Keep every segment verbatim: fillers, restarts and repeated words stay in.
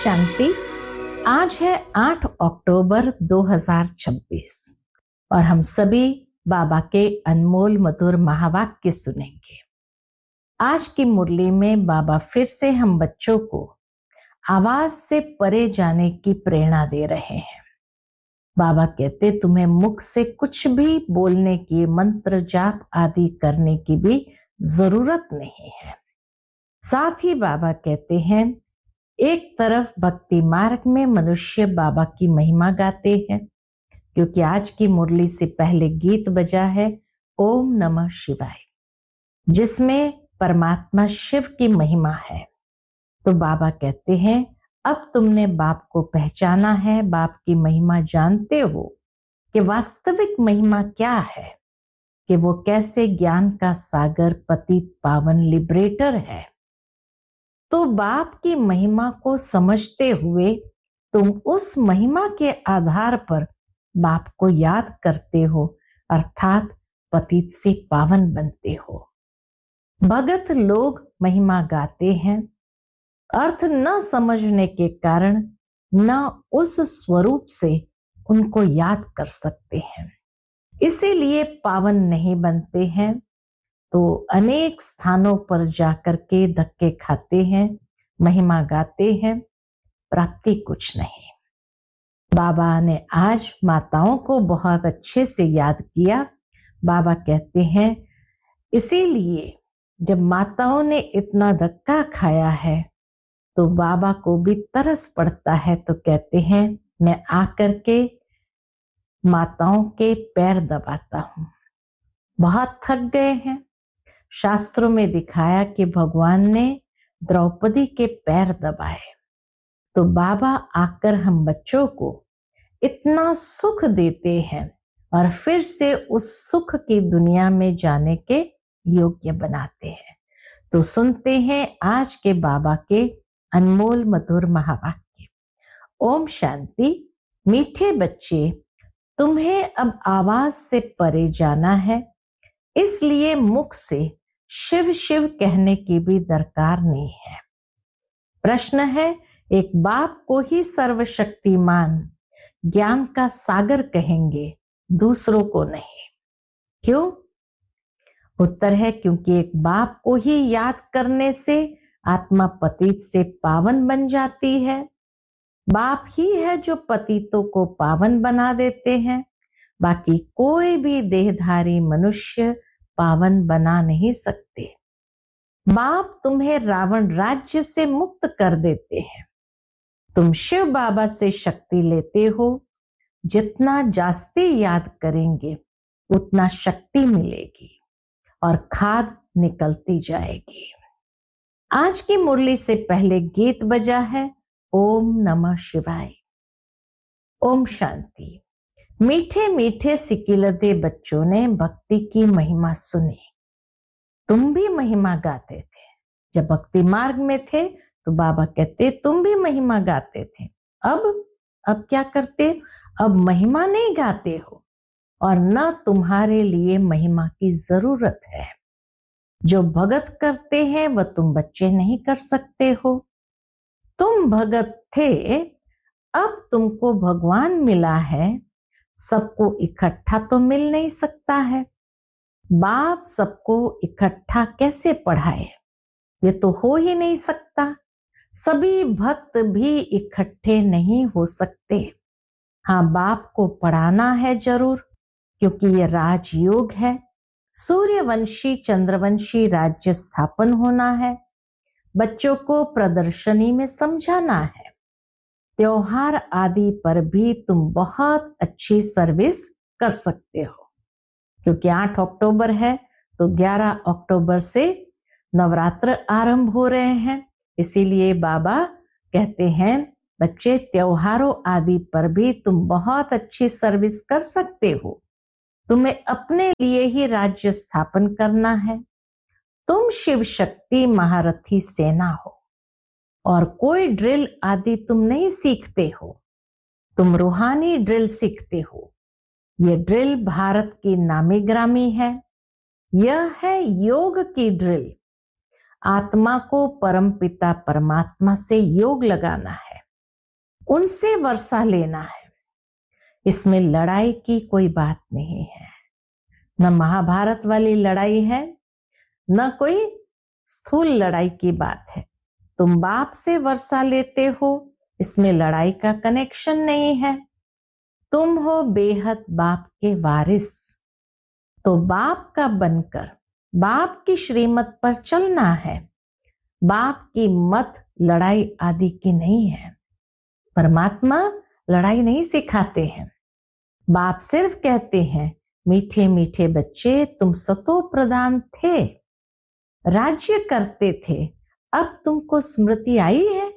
शांति। आज है आठ अक्टूबर दो हज़ार छब्बीस और हम सभी बाबा के अनमोल मधुर महावाक्य सुनेंगे। आज की मुरली में बाबा फिर से हम बच्चों को आवाज से परे जाने की प्रेरणा दे रहे हैं। बाबा कहते तुम्हें मुख से कुछ भी बोलने की, मंत्र जाप आदि करने की भी जरूरत नहीं है। साथ ही बाबा कहते हैं एक तरफ भक्ति मार्ग में मनुष्य बाबा की महिमा गाते हैं, क्योंकि आज की मुरली से पहले गीत बजा है ओम नमः शिवाय, जिसमें परमात्मा शिव की महिमा है। तो बाबा कहते हैं अब तुमने बाप को पहचाना है, बाप की महिमा जानते हो कि वास्तविक महिमा क्या है, कि वो कैसे ज्ञान का सागर, पतित पावन लिबरेटर है। तो बाप की महिमा को समझते हुए तुम उस महिमा के आधार पर बाप को याद करते हो, अर्थात पतित से पावन बनते हो। भगत लोग महिमा गाते हैं, अर्थ न समझने के कारण न उस स्वरूप से उनको याद कर सकते हैं, इसीलिए पावन नहीं बनते हैं। तो अनेक स्थानों पर जाकर के धक्के खाते हैं, महिमा गाते हैं, प्राप्ति कुछ नहीं। बाबा ने आज माताओं को बहुत अच्छे से याद किया। बाबा कहते हैं इसीलिए जब माताओं ने इतना धक्का खाया है तो बाबा को भी तरस पड़ता है, तो कहते हैं मैं आकर के माताओं के पैर दबाता हूँ, बहुत थक गए हैं। शास्त्रों में दिखाया कि भगवान ने द्रौपदी के पैर दबाए, तो बाबा आकर हम बच्चों को इतना सुख देते हैं और फिर से उस सुख की दुनिया में जाने के योग्य बनाते हैं। तो सुनते हैं आज के बाबा के अनमोल मधुर महावाक्य। ओम शांति। मीठे बच्चे, तुम्हें अब आवाज से परे जाना है, इसलिए मुख से शिव शिव कहने की भी दरकार नहीं है। प्रश्न है, एक बाप को ही सर्वशक्तिमान ज्ञान का सागर कहेंगे, दूसरों को नहीं। क्यों? उत्तर है क्योंकि एक बाप को ही याद करने से आत्मा पतित से पावन बन जाती है। बाप ही है जो पतितों को पावन बना देते हैं, बाकी कोई भी देहधारी मनुष्य पावन बना नहीं सकते। बाप तुम्हें रावण राज्य से मुक्त कर देते हैं। तुम शिव बाबा से शक्ति लेते हो, जितना जास्ती याद करेंगे उतना शक्ति मिलेगी और खाद निकलती जाएगी। आज की मुरली से पहले गीत बजा है ओम नमः शिवाय। ओम शांति। मीठे मीठे सिकिलते बच्चों ने भक्ति की महिमा सुनी। तुम भी महिमा गाते थे जब भक्ति मार्ग में थे, तो बाबा कहते तुम भी महिमा गाते थे। अब अब क्या करते? अब महिमा नहीं गाते हो और न तुम्हारे लिए महिमा की जरूरत है। जो भगत करते हैं वह तुम बच्चे नहीं कर सकते हो। तुम भगत थे, अब तुमको भगवान मिला है, सबको इकट्ठा तो मिल नहीं सकता है। बाप सबको इकट्ठा कैसे पढ़ाए? ये तो हो ही नहीं सकता। सभी भक्त भी इकट्ठे नहीं हो सकते। हाँ, बाप को पढ़ाना है जरूर, क्योंकि ये राजयोग है। सूर्यवंशी चंद्रवंशी राज्य स्थापन होना है। बच्चों को प्रदर्शनी में समझाना है। त्योहार आदि पर भी तुम बहुत अच्छी सर्विस कर सकते हो, क्योंकि आठ अक्टूबर है तो ग्यारह अक्टूबर से नवरात्र आरंभ हो रहे हैं। इसीलिए बाबा कहते हैं बच्चे, त्योहारों आदि पर भी तुम बहुत अच्छी सर्विस कर सकते हो। तुम्हें अपने लिए ही राज्य स्थापन करना है। तुम शिव शक्ति महारथी सेना हो और कोई ड्रिल आदि तुम नहीं सीखते हो, तुम रूहानी ड्रिल सीखते हो। ये ड्रिल भारत की नामी ग्रामी है। यह है योग की ड्रिल। आत्मा को परमपिता परमात्मा से योग लगाना है। उनसे वर्षा लेना है। इसमें लड़ाई की कोई बात नहीं है, न महाभारत वाली लड़ाई है, न कोई स्थूल लड़ाई की बात है। तुम बाप से वर्षा लेते हो, इसमें लड़ाई का कनेक्शन नहीं है। तुम हो बेहद बाप के वारिस, तो बाप का बनकर बाप की श्रीमत पर चलना है। बाप की मत लड़ाई आदि की नहीं है। परमात्मा लड़ाई नहीं सिखाते हैं। बाप सिर्फ कहते हैं, मीठे मीठे बच्चे, तुम सतो प्रधान थे, राज्य करते थे, अब तुमको स्मृति आई है।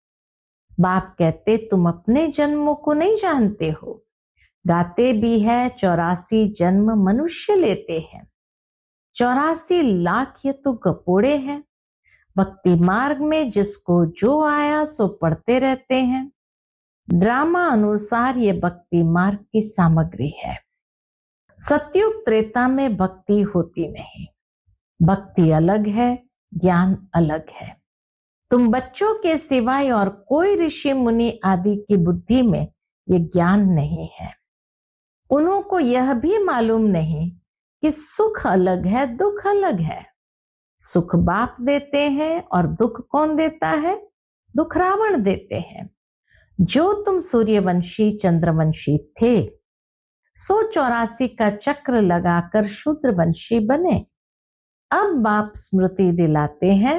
बाप कहते, तुम अपने जन्मों को नहीं जानते हो। गाते भी है, चौरासी जन्म मनुष्य लेते हैं, चौरासी लाख ये तो गपोड़े हैं। भक्ति मार्ग में जिसको जो आया सो पढ़ते रहते हैं। ड्रामा अनुसार ये भक्ति मार्ग की सामग्री है। सतयुग त्रेता में भक्ति होती नहीं। भक्ति अलग है, ज्ञान अलग है। तुम बच्चों के सिवाय और कोई ऋषि मुनि आदि की बुद्धि में ये ज्ञान नहीं है। उन्हों को यह भी मालूम नहीं कि सुख अलग है, दुख अलग है। सुख बाप देते हैं और दुख कौन देता है? दुख रावण देते हैं। जो तुम सूर्यवंशी चंद्रवंशी थे, सो चौरासी का चक्र लगाकर शूद्रवंशी बने। अब बाप स्मृति दिलाते हैं,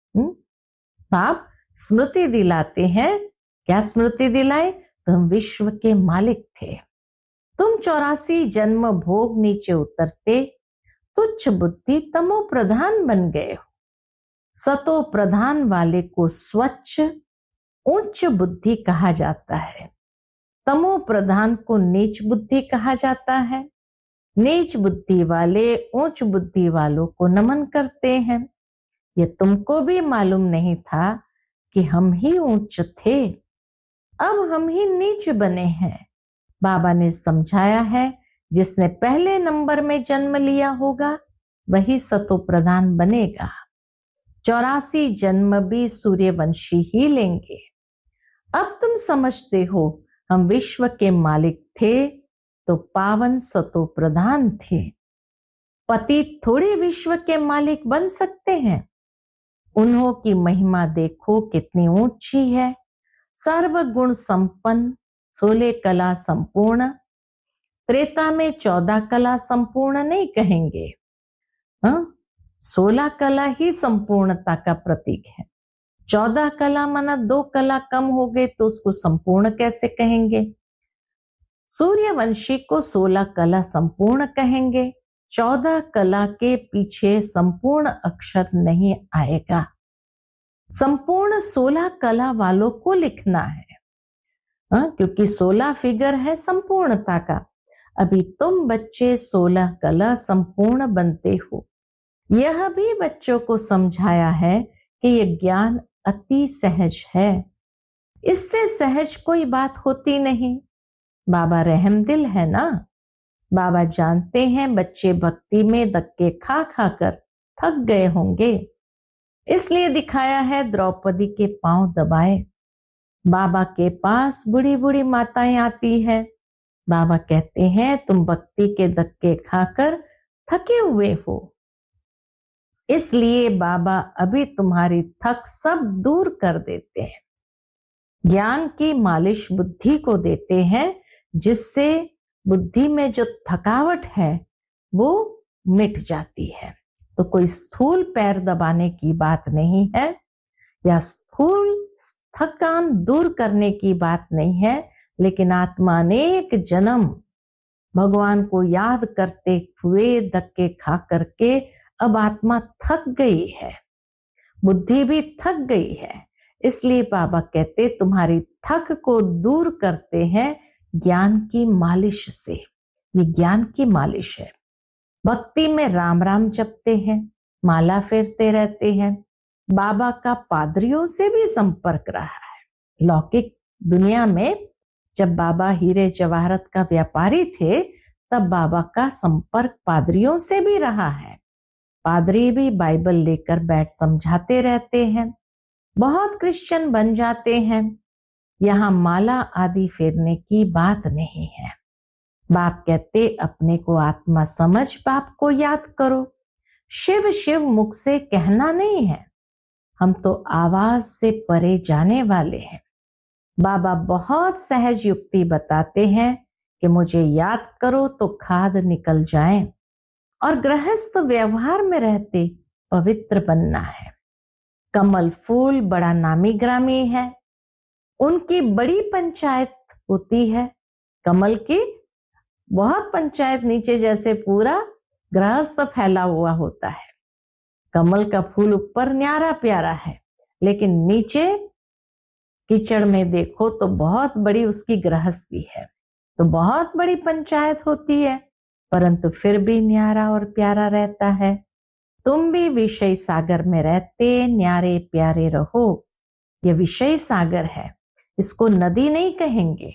बाप स्मृति दिलाते हैं। क्या स्मृति दिलाए? तुम विश्व के मालिक थे। तुम चौरासी जन्म भोग नीचे उतरते तुच्छ बुद्धि तमो प्रधान बन गए हो। सतो प्रधान वाले को स्वच्छ उच्च बुद्धि कहा जाता है। तमो प्रधान को नीच बुद्धि कहा जाता है। नीच बुद्धि वाले उच्च बुद्धि वालों को नमन करते हैं। ये तुमको भी मालूम नहीं था कि हम ही उच्च थे, अब हम ही नीच बने हैं। बाबा ने समझाया है, जिसने पहले नंबर में जन्म लिया होगा वही सतो प्रधान बनेगा। चौरासी जन्म भी सूर्यवंशी ही लेंगे। अब तुम समझते हो, हम विश्व के मालिक थे तो पावन सतो प्रधान थे। पति थोड़े विश्व के मालिक बन सकते हैं। उन्हों की महिमा देखो कितनी ऊंची है। सर्वगुण संपन्न, सोलह कला संपूर्ण। त्रेता में चौदह कला संपूर्ण नहीं कहेंगे, हाँ, सोलह कला ही संपूर्णता का प्रतीक है। चौदह कला माना दो कला कम हो गए तो उसको संपूर्ण कैसे कहेंगे? सूर्यवंशी को सोलह कला संपूर्ण कहेंगे। चौदह कला के पीछे संपूर्ण अक्षर नहीं आएगा। संपूर्ण सोलह कला वालों को लिखना है, हाँ, क्योंकि सोलह फिगर है संपूर्णता का। अभी तुम बच्चे सोलह कला संपूर्ण बनते हो। यह भी बच्चों को समझाया है कि यह ज्ञान अति सहज है। इससे सहज कोई बात होती नहीं। बाबा रहमदिल है ना। बाबा जानते हैं बच्चे भक्ति में धक्के खा खा कर थक गए होंगे, इसलिए दिखाया है द्रौपदी के पांव दबाए। बाबा के पास बुढ़ी बुढ़ी माताएं आती है। बाबा कहते हैं तुम भक्ति के धक्के खाकर थके हुए हो, इसलिए बाबा अभी तुम्हारी थक सब दूर कर देते हैं। ज्ञान की मालिश बुद्धि को देते हैं, जिससे बुद्धि में जो थकावट है वो मिट जाती है। तो कोई स्थूल पैर दबाने की बात नहीं है या स्थूल थकान दूर करने की बात नहीं है, लेकिन आत्मा अनेक जन्म भगवान को याद करते हुए धक्के खा करके अब आत्मा थक गई है, बुद्धि भी थक गई है। इसलिए बाबा कहते तुम्हारी थक को दूर करते हैं ज्ञान की मालिश से। ये ज्ञान की मालिश है। भक्ति में राम राम जपते हैं, माला फेरते रहते हैं। बाबा का पादरियों से भी संपर्क रहा है। लौकिक दुनिया में जब बाबा हीरे जवाहरत का व्यापारी थे, तब बाबा का संपर्क पादरियों से भी रहा है। पादरी भी बाइबल लेकर बैठ समझाते रहते हैं। बहुत क्रिश्चियन बन जाते हैं, यहाँ माला आदि फेरने की बात नहीं है। बाप कहते अपने को आत्मा समझ बाप को याद करो। शिव शिव मुख से कहना नहीं है, हम तो आवाज से परे जाने वाले हैं। बाबा बहुत सहज युक्ति बताते हैं कि मुझे याद करो तो खाद निकल जाए, और गृहस्थ व्यवहार में रहते पवित्र बनना है। कमल फूल बड़ा नामी ग्रामी है, उनकी बड़ी पंचायत होती है। कमल की बहुत पंचायत, नीचे जैसे पूरा गृहस्थ फैला हुआ होता है। कमल का फूल ऊपर न्यारा प्यारा है, लेकिन नीचे कीचड़ में देखो तो बहुत बड़ी उसकी गृहस्थी है, तो बहुत बड़ी पंचायत होती है, परंतु फिर भी न्यारा और प्यारा रहता है। तुम भी विषय सागर में रहते न्यारे प्यारे रहो। ये विषय सागर है, इसको नदी नहीं कहेंगे।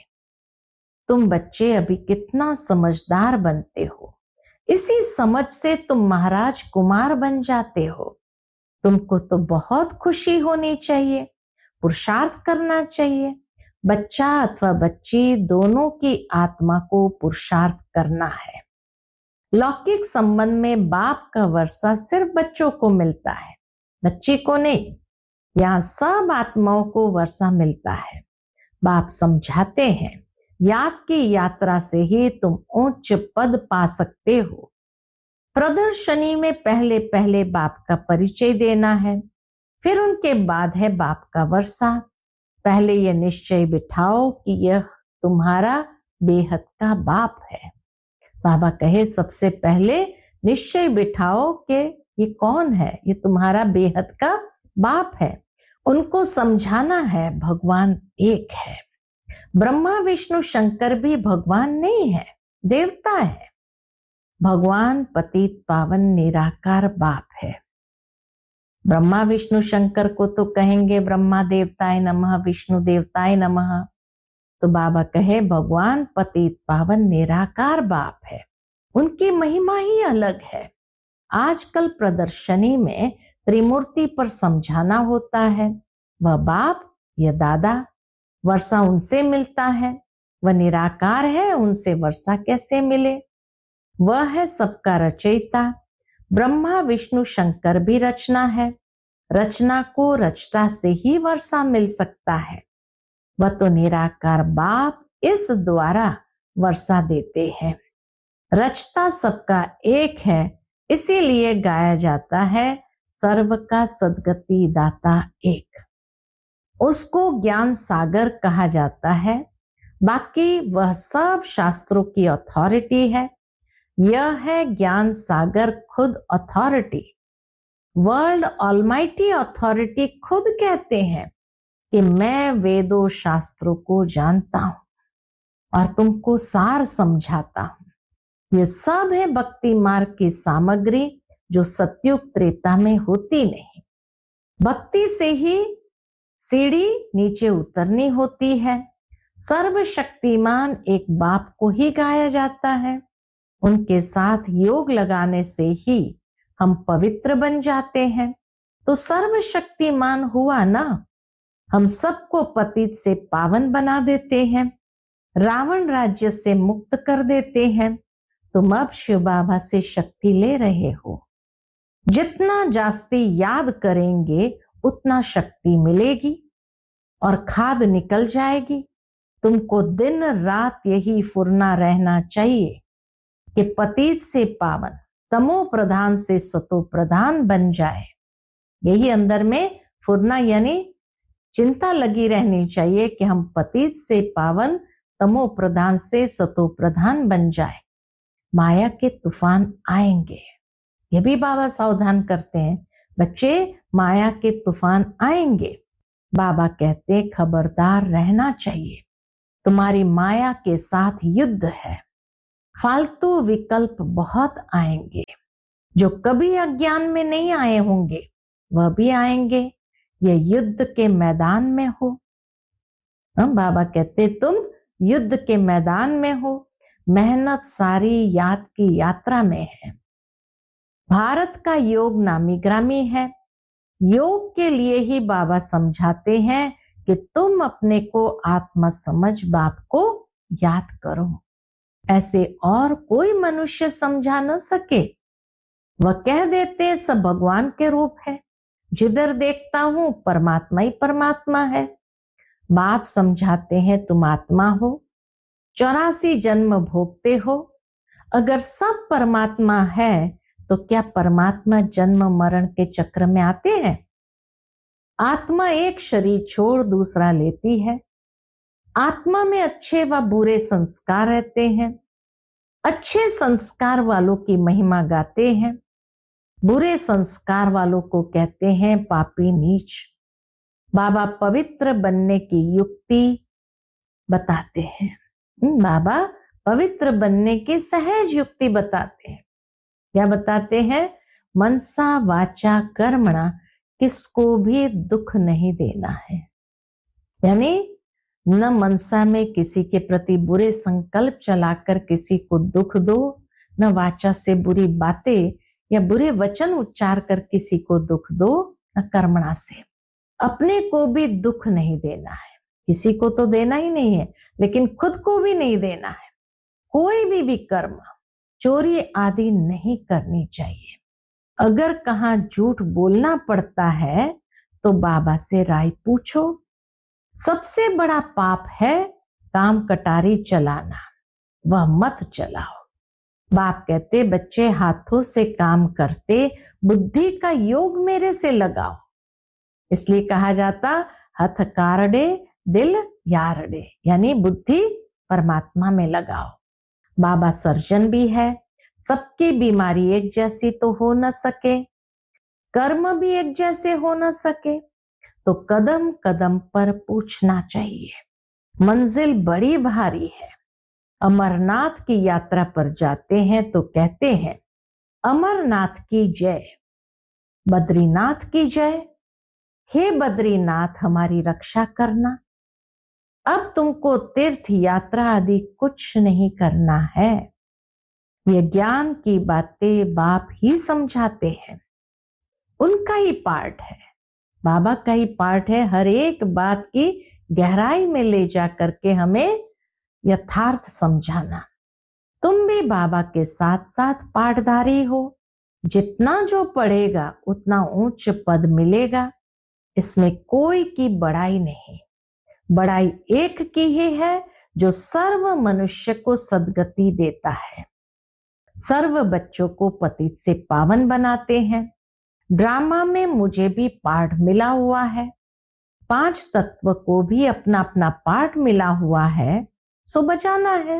तुम बच्चे अभी कितना समझदार बनते हो, इसी समझ से तुम महाराज कुमार बन जाते हो। तुमको तो बहुत खुशी होनी चाहिए, पुरुषार्थ करना चाहिए। बच्चा अथवा बच्ची दोनों की आत्मा को पुरुषार्थ करना है। लौकिक संबंध में बाप का वर्षा सिर्फ बच्चों को मिलता है, बच्ची को नहीं। यहाँ सब आत्माओं को वर्षा मिलता है। बाप समझाते हैं याद की यात्रा से ही तुम उच्च पद पा सकते हो। प्रदर्शनी में पहले पहले बाप का परिचय देना है, फिर उनके बाद है बाप का वर्षा। पहले यह निश्चय बिठाओ कि यह तुम्हारा बेहद का बाप है। बाबा कहे सबसे पहले निश्चय बिठाओ कि ये कौन है, ये तुम्हारा बेहद का बाप है। उनको समझाना है भगवान एक है। ब्रह्मा विष्णु शंकर भी भगवान नहीं है, देवता है। भगवान पतित पावन निराकार बाप है। ब्रह्मा विष्णु शंकर को तो कहेंगे ब्रह्मा देवताय नमः, विष्णु देवताय नमः। तो बाबा कहे भगवान पतित पावन निराकार बाप है, उनकी महिमा ही अलग है। आजकल प्रदर्शनी में त्रिमूर्ति पर समझाना होता है। वह बाप, यह दादा, वर्षा उनसे मिलता है। वह निराकार है, उनसे वर्षा कैसे मिले? वह है सबका रचयिता। ब्रह्मा विष्णु शंकर भी रचना है, रचना को रचता से ही वर्षा मिल सकता है। वह तो निराकार बाप इस द्वारा वर्षा देते हैं। रचता सबका एक है, इसीलिए गाया जाता है सर्व का सद्गति दाता एक। उसको ज्ञान सागर कहा जाता है। बाकी वह सब शास्त्रों की अथॉरिटी है। यह है ज्ञान सागर खुद अथॉरिटी। वर्ल्ड ऑलमाइटी अथॉरिटी खुद कहते हैं कि मैं वेदों शास्त्रों को जानता हूं और तुमको सार समझाता हूं। ये सब है भक्ति मार्ग की सामग्री जो सतयुग त्रेता में होती नहीं। भक्ति से ही सीढ़ी नीचे उतरनी होती है। सर्वशक्तिमान एक बाप को ही गाया जाता है। उनके साथ योग लगाने से ही हम पवित्र बन जाते हैं। तो सर्वशक्तिमान हुआ ना, हम सबको पतित से पावन बना देते हैं, रावण राज्य से मुक्त कर देते हैं। तुम अब शिव बाबा से शक्ति ले रहे हो। जितना जास्ती याद करेंगे उतना शक्ति मिलेगी और खाद निकल जाएगी। तुमको दिन रात यही फुरना रहना चाहिए कि पतित से पावन, तमो प्रधान से सतो प्रधान बन जाए। यही अंदर में फुरना यानी चिंता लगी रहनी चाहिए कि हम पतित से पावन, तमो प्रधान से सतो प्रधान बन जाए। माया के तूफान आएंगे, ये भी बाबा सावधान करते हैं, बच्चे माया के तूफान आएंगे। बाबा कहते खबरदार रहना चाहिए, तुम्हारी माया के साथ युद्ध है। फालतू विकल्प बहुत आएंगे, जो कभी अज्ञान में नहीं आए होंगे वह भी आएंगे। ये युद्ध के मैदान में हो। हम बाबा कहते तुम युद्ध के मैदान में हो, मेहनत सारी याद की यात्रा में है। भारत का योग नामी ग्रामी है। योग के लिए ही बाबा समझाते हैं कि तुम अपने को आत्मा समझ बाप को याद करो। ऐसे और कोई मनुष्य समझा न सके। वह कह देते सब भगवान के रूप है, जिधर देखता हूं परमात्मा ही परमात्मा है। बाप समझाते हैं तुम आत्मा हो, चौरासी जन्म भोगते हो। अगर सब परमात्मा है तो क्या परमात्मा जन्म मरण के चक्र में आते हैं? आत्मा एक शरीर छोड़ दूसरा लेती है। आत्मा में अच्छे व बुरे संस्कार रहते हैं। अच्छे संस्कार वालों की महिमा गाते हैं, बुरे संस्कार वालों को कहते हैं पापी नीच। बाबा पवित्र बनने की युक्ति बताते हैं। बाबा पवित्र बनने की सहज युक्ति बताते हैं। क्या बताते हैं? मनसा वाचा कर्मणा, किसको भी दुख नहीं देना है। यानी न मनसा में किसी के प्रति बुरे संकल्प चलाकर किसी को दुख दो, न वाचा से बुरी बातें या बुरे वचन उच्चार कर किसी को दुख दो, न कर्मणा से अपने को भी दुख नहीं देना है। किसी को तो देना ही नहीं है, लेकिन खुद को भी नहीं देना है। कोई भी भी कर्म, चोरी आदि नहीं करनी चाहिए। अगर कहाँ झूठ बोलना पड़ता है तो बाबा से राय पूछो। सबसे बड़ा पाप है काम कटारी चलाना, वह मत चलाओ। बाप कहते बच्चे हाथों से काम करते, बुद्धि का योग मेरे से लगाओ। इसलिए कहा जाता हथ कारडे दिल यारडे, यानी बुद्धि परमात्मा में लगाओ। बाबा सर्जन भी है। सबकी बीमारी एक जैसी तो हो न सके, कर्म भी एक जैसे हो न सके, तो कदम कदम पर पूछना चाहिए। मंजिल बड़ी भारी है। अमरनाथ की यात्रा पर जाते हैं तो कहते हैं अमरनाथ की जय, बद्रीनाथ की जय। हे बद्रीनाथ हमारी रक्षा करना। अब तुमको तीर्थ यात्रा आदि कुछ नहीं करना है। ये ज्ञान की बातें बाप ही समझाते हैं, उनका ही पार्ट है, बाबा का ही पार्ट है। हर एक बात की गहराई में ले जा करके हमें यथार्थ समझाना। तुम भी बाबा के साथ साथ पाठधारी हो। जितना जो पढ़ेगा उतना उच्च पद मिलेगा। इसमें कोई की बड़ाई नहीं, बड़ाई एक की ही है जो सर्व मनुष्य को सद्गति देता है, सर्व बच्चों को पतित से पावन बनाते हैं। ड्रामा में मुझे भी पाठ मिला हुआ है, पांच तत्व को भी अपना अपना पाठ मिला हुआ है, सो बचाना है।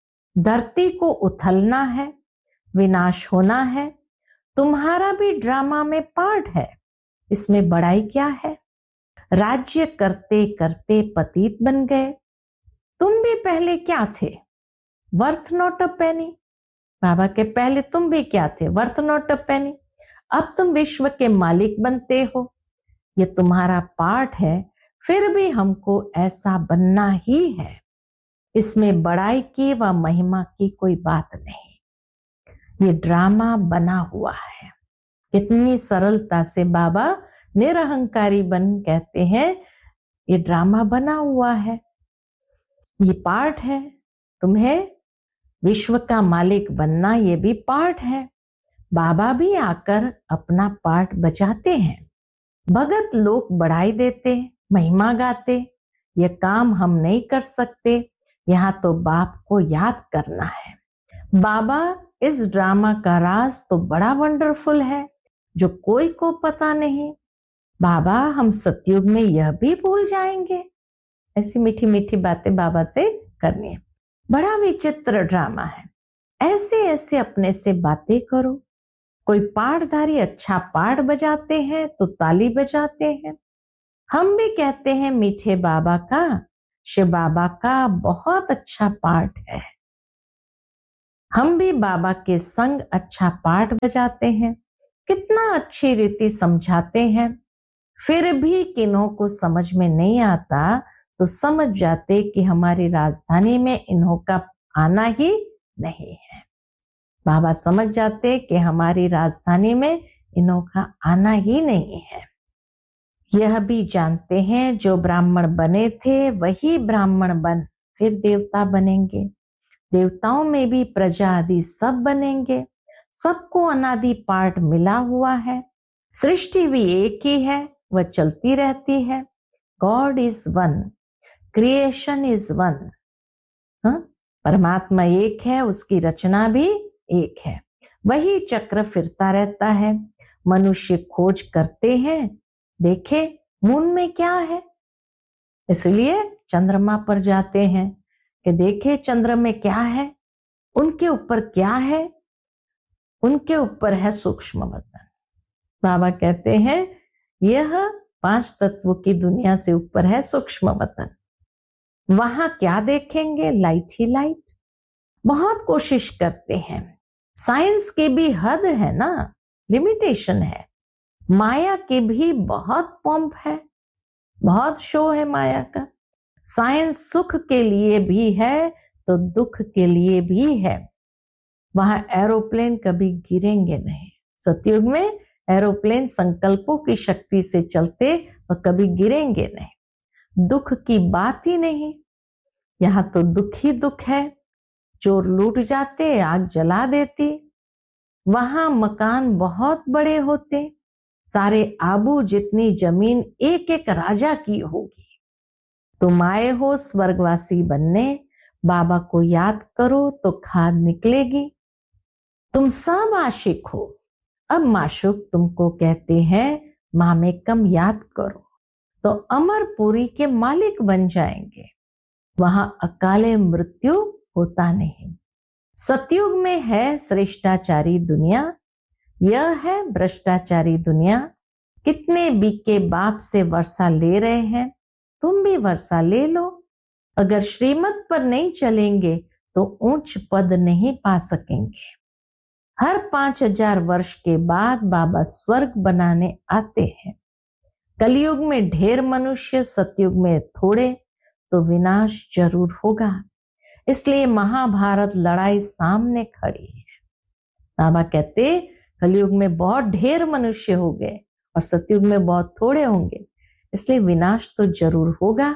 धरती को उथलना है, विनाश होना है। तुम्हारा भी ड्रामा में पार्ट है, इसमें बड़ाई क्या है? राज्य करते करते पतित बन गए। तुम भी पहले क्या थे? वर्थ नॉट अ पेनी। बाबा के पहले तुम भी क्या थे? वर्थ नॉट अ पेनी। अब तुम विश्व के मालिक बनते हो, ये तुम्हारा पार्ट है। फिर भी हमको ऐसा बनना ही है। इसमें बड़ाई की व महिमा की कोई बात नहीं। ये ड्रामा बना हुआ है। कितनी सरलता से बाबा निरहंकारी बन कहते हैं ये ड्रामा बना हुआ है, ये पार्ट है। तुम्हें विश्व का मालिक बनना ये भी पार्ट है। बाबा भी आकर अपना पार्ट बजाते हैं। भगत लोग बढ़ाई देते, महिमा गाते। ये काम हम नहीं कर सकते, यहाँ तो बाप को याद करना है। बाबा इस ड्रामा का राज तो बड़ा वंडरफुल है जो कोई को पता नहीं। बाबा हम सतयुग में यह भी भूल जाएंगे। ऐसी मीठी मीठी बातें बाबा से करनी है। बड़ा विचित्र ड्रामा है। ऐसे ऐसे अपने से बातें करो। कोई पाठधारी अच्छा पाठ बजाते हैं तो ताली बजाते हैं। हम भी कहते हैं मीठे बाबा का, शिव बाबा का बहुत अच्छा पाठ है। हम भी बाबा के संग अच्छा पाठ बजाते हैं, कितना अच्छी रीति समझाते हैं। फिर भी किन्हों को समझ में नहीं आता तो समझ जाते कि हमारी राजधानी में इन्हों का आना ही नहीं है। बाबा समझ जाते कि हमारी राजधानी में इन्हों का आना ही नहीं है। यह भी जानते हैं जो ब्राह्मण बने थे वही ब्राह्मण बन फिर देवता बनेंगे। देवताओं में भी प्रजा आदि सब बनेंगे। सबको अनादि पार्ट मिला हुआ है। सृष्टि भी एक ही है, वह चलती रहती है। God is one, creation is one. परमात्मा एक है, उसकी रचना भी एक है। वही चक्र फिरता रहता है। मनुष्य खोज करते हैं, देखे मून में क्या है, इसलिए चंद्रमा पर जाते हैं कि देखे चंद्र में क्या है, उनके ऊपर क्या है। उनके ऊपर है सूक्ष्म वतन। बाबा कहते हैं यह पांच तत्वों की दुनिया से ऊपर है सूक्ष्म वतन। वहां क्या देखेंगे, लाइट ही लाइट। बहुत कोशिश करते हैं, साइंस की भी हद है ना, लिमिटेशन है। माया की भी बहुत पंप है, बहुत शो है माया का। साइंस सुख के लिए भी है तो दुख के लिए भी है। वहां एरोप्लेन कभी गिरेंगे नहीं। सतयुग में एरोप्लेन संकल्पों की शक्ति से चलते और कभी गिरेंगे नहीं। दुख की बात ही नहीं, यहां तो दुख ही दुख है। चोर लूट जाते, आग जला देती। वहां मकान बहुत बड़े होते, सारे आबू जितनी जमीन एक एक राजा की होगी। तुम आए हो स्वर्गवासी बनने, बाबा को याद करो तो खाद निकलेगी। तुम सब आशिक हो, अब माशूक तुमको कहते हैं मामेकम याद करो, तो अमरपुरी के मालिक बन जाएंगे। वहां अकाले मृत्यु होता नहीं। सतयुग में है श्रेष्ठाचारी दुनिया, यह है भ्रष्टाचारी दुनिया। कितने बीके बाप से वर्षा ले रहे हैं, तुम भी वर्षा ले लो। अगर श्रीमत पर नहीं चलेंगे तो ऊंच पद नहीं पा सकेंगे। हर पांच हजार वर्ष के बाद बाबा स्वर्ग बनाने आते हैं। कलयुग में ढेर मनुष्य, सतयुग में थोड़े, तो विनाश जरूर होगा। इसलिए महाभारत लड़ाई सामने खड़ी है। बाबा कहते कलयुग में बहुत ढेर मनुष्य हो गए और सतयुग में बहुत थोड़े होंगे, इसलिए विनाश तो जरूर होगा।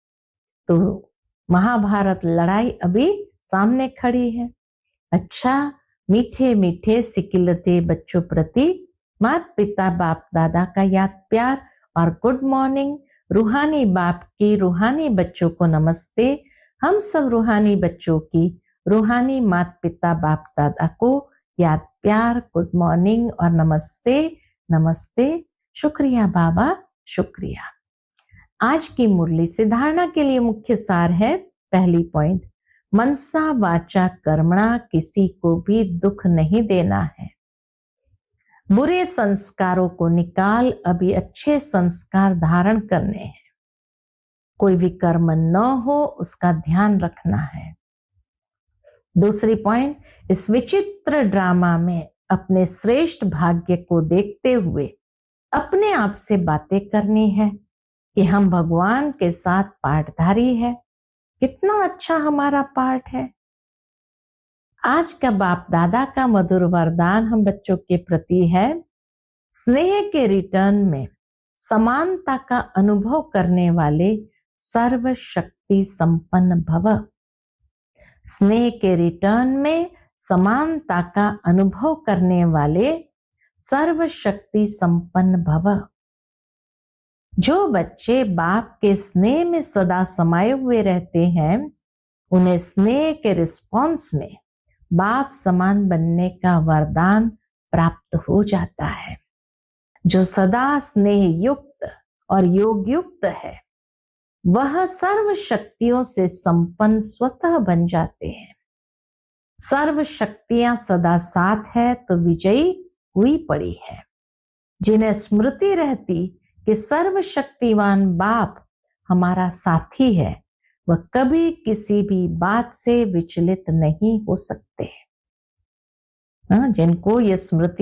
तो महाभारत लड़ाई अभी सामने खड़ी है। अच्छा, मीठे मीठे सिकिलते बच्चों प्रति माता पिता बाप दादा का याद प्यार और गुड मॉर्निंग। रूहानी बाप की रूहानी बच्चों को नमस्ते। हम सब रूहानी बच्चों की रूहानी माता पिता बाप दादा को याद प्यार, गुड मॉर्निंग और नमस्ते नमस्ते। शुक्रिया बाबा, शुक्रिया। आज की मुरली से धारणा के लिए मुख्य सार है, पहली पॉइंट, मनसा वाचा कर्मणा, किसी को भी दुख नहीं देना है। बुरे संस्कारों को निकाल, अभी अच्छे संस्कार धारण करने हैं। कोई भी कर्म न हो उसका ध्यान रखना है। दूसरी पॉइंट, इस विचित्र ड्रामा में अपने श्रेष्ठ भाग्य को देखते हुए अपने आप से बातें करनी है कि हम भगवान के साथ पाठधारी है। कितना अच्छा हमारा पाठ है। आज का बाप दादा का मधुर वरदान हम बच्चों के प्रति है, स्नेह के रिटर्न में समानता का अनुभव करने वाले सर्वशक्ति संपन्न भव। स्नेह के रिटर्न में समानता का अनुभव करने वाले सर्वशक्ति संपन्न भव। जो बच्चे बाप के स्नेह में सदा समाये हुए रहते हैं, उन्हें स्नेह के रिस्पॉन्स में बाप समान बनने का वरदान प्राप्त हो जाता है। जो सदा स्नेह युक्त और योग युक्त है, वह सर्व शक्तियों से संपन्न स्वतः बन जाते हैं। सर्व शक्तियां सदा साथ है तो विजयी हुई पड़ी है। जिन्हें स्मृति रहती कि सर्वशक्तिवान बाप हमारा साथी है, वह कभी किसी भी बात से विचलित नहीं हो सकते। जिनको ये स्मृति